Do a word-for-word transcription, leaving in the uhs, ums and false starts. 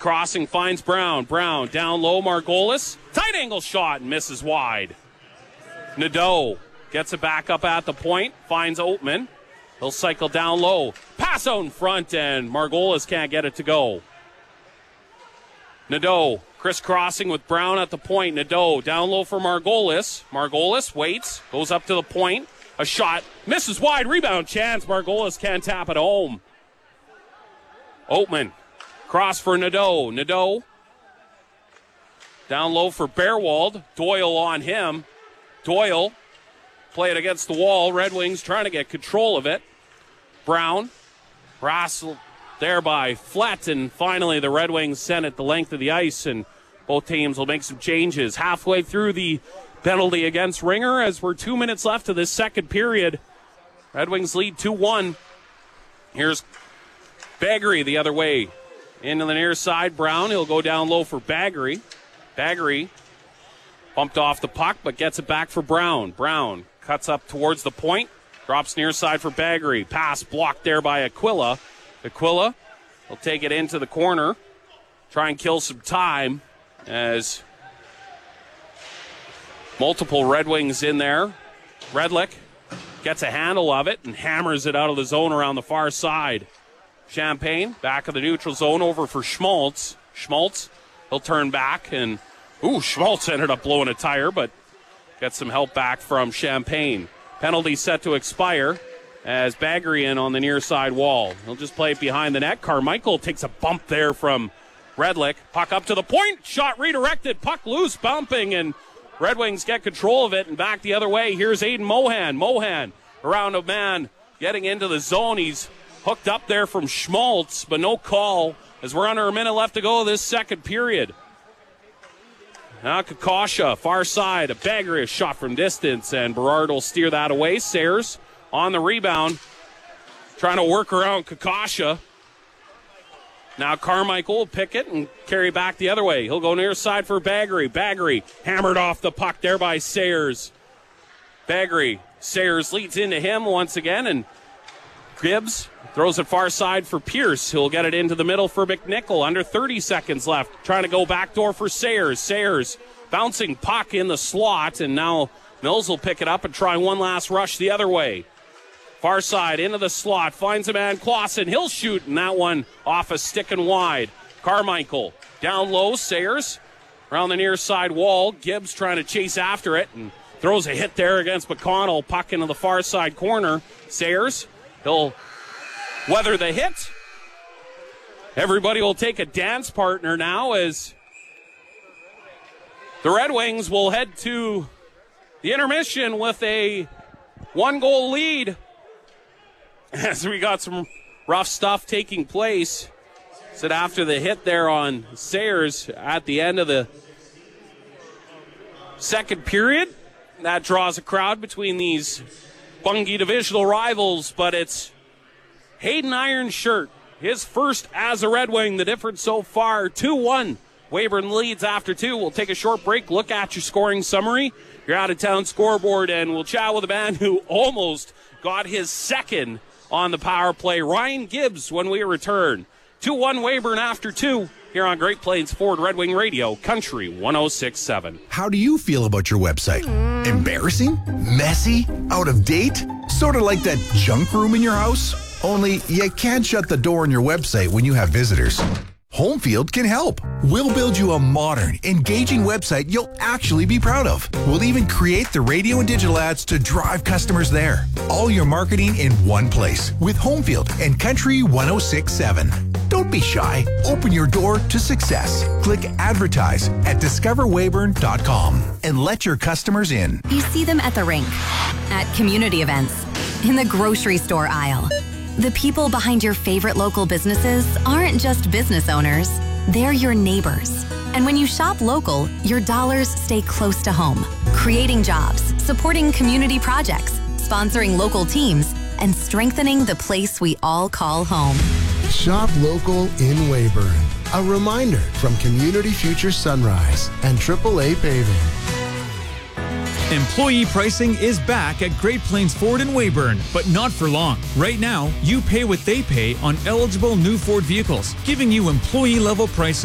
crossing, finds Brown. Brown down low, Margolis. Tight angle shot and misses wide. Nadeau gets it back up at the point, finds Oatman. He'll cycle down low. Pass out in front, and Margolis can't get it to go. Nadeau crisscrossing with Brown at the point. Nadeau down low for Margolis. Margolis waits, goes up to the point. A shot, misses wide, rebound chance. Margolis can't tap it home. Oatman, cross for Nadeau. Nadeau down low for Bearwald. Doyle on him. Doyle play it against the wall. Red Wings trying to get control of it. Brown, Russell there by Flett, and finally the Red Wings send it the length of the ice, and both teams will make some changes. Halfway through the penalty against Ringer as we're two minutes left of this second period. Red Wings lead two one. Here's Baggery the other way. Into the near side, Brown. He'll go down low for Baggery. Baggery bumped off the puck, but gets it back for Brown. Brown cuts up towards the point. Drops near side for Baggery. Pass blocked there by Aquila. Aquila will take it into the corner. Try and kill some time as multiple Red Wings in there. Redlick gets a handle of it and hammers it out of the zone around the far side. Champagne back of the neutral zone over for Schmaltz. Schmaltz, he'll turn back, and ooh, Schmaltz ended up blowing a tire, but gets some help back from Champagne. Penalty set to expire as Baggery in on the near side wall. He'll just play it behind the net. Carmichael takes a bump there from Redlick. Puck up to the point. Shot redirected. Puck loose, bumping, and Red Wings get control of it and back the other way. Here's Aiden Mohan. Mohan around a man getting into the zone. He's hooked up there from Schmaltz, but no call as we're under a minute left to go this second period. Now Kakasha, far side. A Baggery, a shot from distance, and Berard will steer that away. Sayers on the rebound, trying to work around Kakasha. Now Carmichael will pick it and carry back the other way. He'll go near side for Baggery. Baggery hammered off the puck there by Sayers. Baggery, Sayers leads into him once again, and Gibbs throws it far side for Pierce. He'll get it into the middle for McNichol. Under thirty seconds left. Trying to go backdoor for Sayers. Sayers bouncing puck in the slot, and now Mills will pick it up and try one last rush the other way. Far side into the slot. Finds a man, Clausen. He'll shoot, and that one off a stick and wide. Carmichael down low. Sayers around the near side wall. Gibbs trying to chase after it and throws a hit there against McConnell. Puck into the far side corner. Sayers, he'll weather the hit. Everybody will take a dance partner now as the Red Wings will head to the intermission with a one-goal lead. As we got some rough stuff taking place. Said after the hit there on Sayers at the end of the second period, that draws a crowd between these Bungie divisional rivals, but it's Hayden Ironshirt, his first as a Red Wing. The difference so far, two one. Weyburn leads after two. We'll take a short break, look at your scoring summary, your out-of-town scoreboard, and we'll chat with a man who almost got his second on the power play, Ryan Gibbs, when we return. two one Weyburn after two here on Great Plains Ford Red Wing Radio, Country one oh six point seven. How do you feel about your website? Embarrassing? Messy? Out of date? Sort of like that junk room in your house? Only you can't shut the door on your website when you have visitors. Homefield can help. We'll build you a modern, engaging website you'll actually be proud of. We'll even create the radio and digital ads to drive customers there. All your marketing in one place with Homefield and Country one oh six point seven. Don't be shy. Open your door to success. Click advertise at discover weyburn dot com and let your customers in. You see them at the rink, at community events, in the grocery store aisle. The people behind your favorite local businesses aren't just business owners, they're your neighbors. And when you shop local, your dollars stay close to home, creating jobs, supporting community projects, sponsoring local teams, and strengthening the place we all call home. Shop local in Weyburn. A reminder from Community Future Sunrise and triple A Paving. Employee pricing is back at Great Plains Ford in Weyburn, but not for long. Right now, you pay what they pay on eligible new Ford vehicles, giving you employee-level pricing